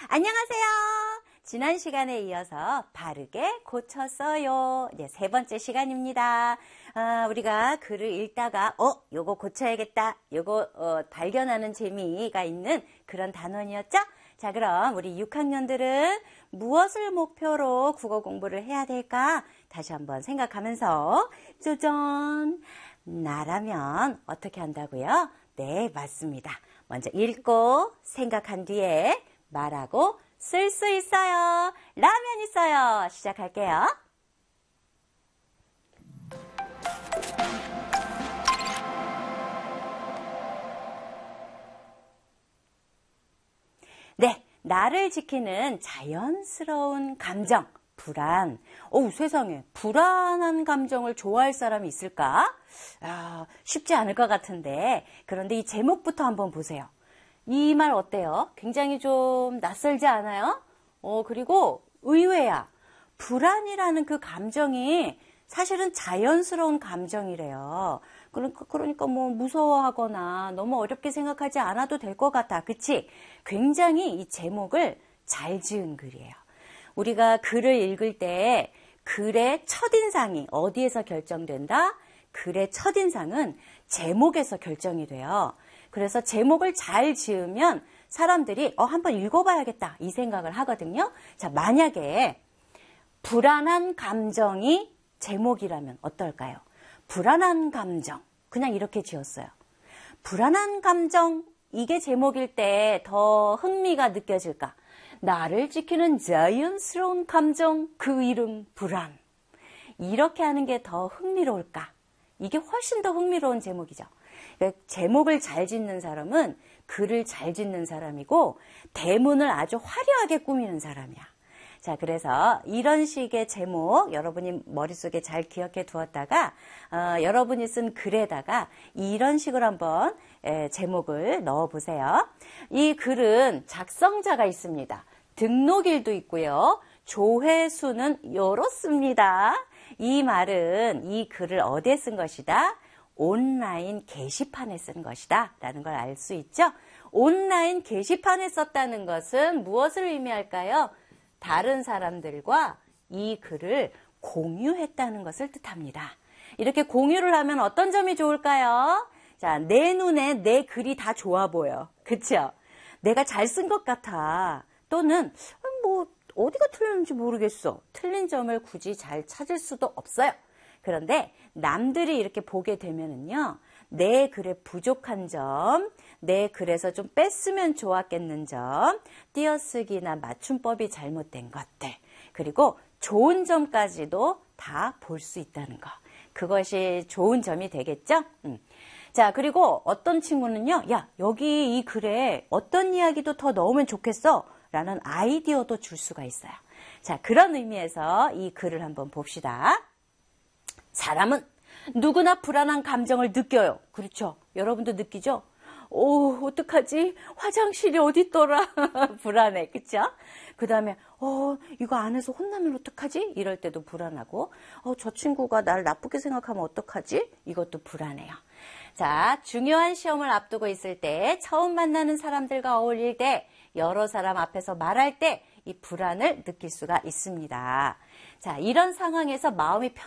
안녕하세요. 지난 시간에 이어서 바르게 고쳤어요. 이제 세 번째 시간입니다. 우리가 글을 읽다가 요거 고쳐야겠다. 요거 발견하는 재미가 있는 그런 단원이었죠? 자, 그럼 우리 6학년들은 무엇을 목표로 국어 공부를 해야 될까? 다시 한번 생각하면서 쪼전! 나라면 어떻게 한다고요? 네, 맞습니다. 먼저 읽고 생각한 뒤에 말하고 쓸 수 있어요. 라면 있어요. 시작할게요. 네, 나를 지키는 자연스러운 감정, 불안. 세상에, 불안한 감정을 좋아할 사람이 있을까? 쉽지 않을 것 같은데. 그런데 이 제목부터 한번 보세요. 이 말 어때요? 굉장히 좀 낯설지 않아요? 그리고 의외야. 불안이라는 그 감정이 사실은 자연스러운 감정이래요. 그러니까 뭐 무서워하거나 너무 어렵게 생각하지 않아도 될 것 같아. 그치? 굉장히 이 제목을 잘 지은 글이에요. 우리가 글을 읽을 때 글의 첫인상이 어디에서 결정된다? 글의 첫인상은 제목에서 결정이 돼요. 그래서 제목을 잘 지으면 사람들이 한번 읽어봐야겠다 이 생각을 하거든요. 자, 만약에 불안한 감정이 제목이라면 어떨까요? 불안한 감정, 그냥 이렇게 지었어요. 불안한 감정, 이게 제목일 때 더 흥미가 느껴질까? 나를 지키는 자연스러운 감정, 그 이름 불안. 이렇게 하는 게 더 흥미로울까? 이게 훨씬 더 흥미로운 제목이죠. 그러니까 제목을 잘 짓는 사람은 글을 잘 짓는 사람이고 대문을 아주 화려하게 꾸미는 사람이야. 자, 그래서 이런 식의 제목 여러분이 머릿속에 잘 기억해 두었다가 여러분이 쓴 글에다가 이런 식으로 한번 제목을 넣어보세요. 이 글은 작성자가 있습니다. 등록일도 있고요. 조회수는 이렇습니다. 이 말은 이 글을 어디에 쓴 것이다? 온라인 게시판에 쓴 것이다 라는 걸 알 수 있죠. 온라인 게시판에 썼다는 것은 무엇을 의미할까요? 다른 사람들과 이 글을 공유했다는 것을 뜻합니다. 이렇게 공유를 하면 어떤 점이 좋을까요? 자, 내 눈에 내 글이 다 좋아 보여. 그쵸? 내가 잘 쓴 것 같아. 또는 어디가 틀렸는지 모르겠어. 틀린 점을 굳이 잘 찾을 수도 없어요. 그런데 남들이 이렇게 보게 되면은요, 내 글에 부족한 점, 내 글에서 좀 뺐으면 좋았겠는 점, 띄어쓰기나 맞춤법이 잘못된 것들, 그리고 좋은 점까지도 다 볼 수 있다는 거. 그것이 좋은 점이 되겠죠? 자, 그리고 어떤 친구는요, 야, 여기 이 글에 어떤 이야기도 더 넣으면 좋겠어 라는 아이디어도 줄 수가 있어요. 자, 그런 의미에서 이 글을 한번 봅시다. 사람은 누구나 불안한 감정을 느껴요. 그렇죠? 여러분도 느끼죠? 어떡하지? 화장실이 어디 있더라? 불안해. 그쵸? 그 다음에, 이거 안에서 혼나면 어떡하지? 이럴 때도 불안하고, 저 친구가 날 나쁘게 생각하면 어떡하지? 이것도 불안해요. 자, 중요한 시험을 앞두고 있을 때, 처음 만나는 사람들과 어울릴 때, 여러 사람 앞에서 말할 때, 이 불안을 느낄 수가 있습니다. 자, 이런 상황에서 마음이